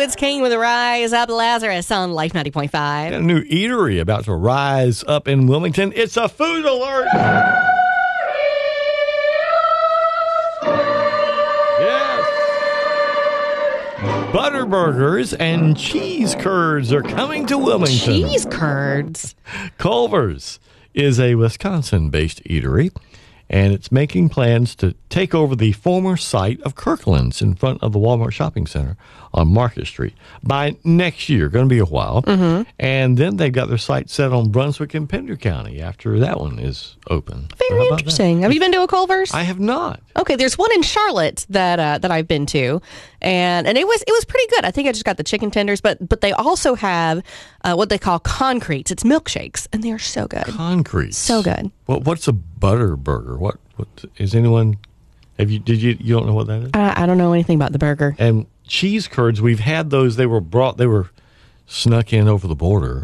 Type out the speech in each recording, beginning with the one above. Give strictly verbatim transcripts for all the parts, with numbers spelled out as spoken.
it's Kane with Rise Up Lazarus on Life ninety point five. Got a new eatery about to rise up in Wilmington. It's a food alert. Yes. Butter burgers and cheese curds are coming to Wilmington. Cheese curds? Culver's is a Wisconsin-based eatery, and it's making plans to take over the former site of Kirkland's in front of the Walmart Shopping Center on Market Street by next year. Going to be a while. Mm-hmm. And then they've got their site set on Brunswick and Pender County after that one is open. Very so interesting. That? Have you been to a Culver's? I have not. Okay, there's one in Charlotte that uh, that I've been to, and and it was it was pretty good. I think I just got the chicken tenders, but but they also have uh, what they call concretes. It's milkshakes, and they are so good. Concretes, so good. What what's a butter burger? What what is anyone? Have you did you you don't know what that is? I, I don't know anything about the burger. And cheese curds, we've had those. They were brought. They were snuck in over the border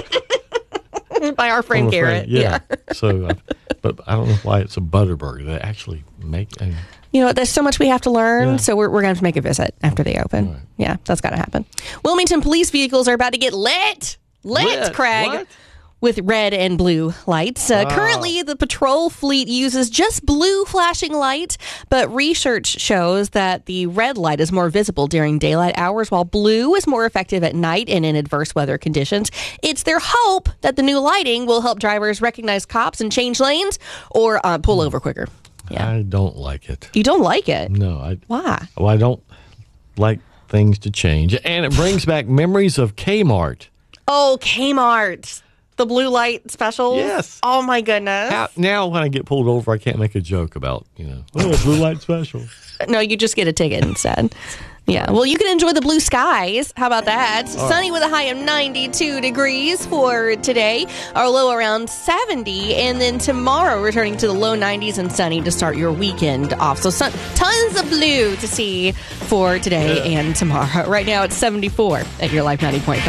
by our friend From Garrett. Friend. Yeah. yeah. So, uh, but I don't know why it's a butter burger. They actually make. I, You know, there's so much we have to learn, Yeah. so we're, we're going to have to make a visit after they open. Right. Yeah, that's got to happen. Wilmington police vehicles are about to get lit. Lit, Lit? Craig. What? With red and blue lights. Uh, Wow. Currently, the patrol fleet uses just blue flashing light, but research shows that the red light is more visible during daylight hours, while blue is more effective at night and in adverse weather conditions. It's their hope that the new lighting will help drivers recognize cops and change lanes or uh, pull over quicker. Yeah. I don't like it. You don't like it? No, I. Why? Well, I don't like things to change, and it brings back memories of Kmart. Oh, Kmart. The blue light specials? Yes. Oh, my goodness. How, now, when I get pulled over, I can't make a joke about, you know, oh, blue light special. No, you just get a ticket instead. Yeah. Well, you can enjoy the blue skies. How about that? All Sunny right. with a high of ninety-two degrees for today. Our low around seventy. And then tomorrow, returning to the low nineties and sunny to start your weekend off. So sun, tons of blue to see for today Yeah. and tomorrow. Right now, it's seventy-four at your Life ninety point five.